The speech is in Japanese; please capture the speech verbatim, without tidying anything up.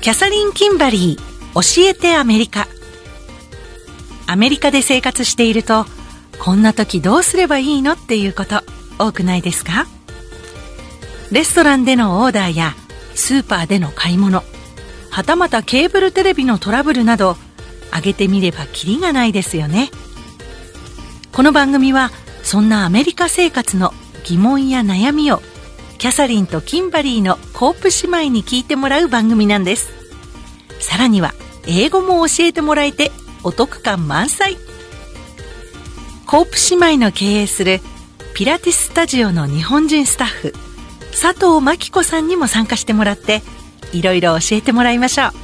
キャサリン・キンバリー、教えてアメリカ。アメリカで生活していると、こんな時どうすればいいのっていうこと多くないですか？レストランでのオーダーやスーパーでの買い物、はたまたケーブルテレビのトラブルなど、挙げてみればキリがないですよね。この番組はそんなアメリカ生活の疑問や悩みをキャサリンとキンバリーのコープ姉妹に聞いてもらう番組なんです。さらには英語も教えてもらえてお得感満載。コープ姉妹の経営するピラティススタジオの日本人スタッフ佐藤真希子さんにも参加してもらっていろいろ教えてもらいましょう。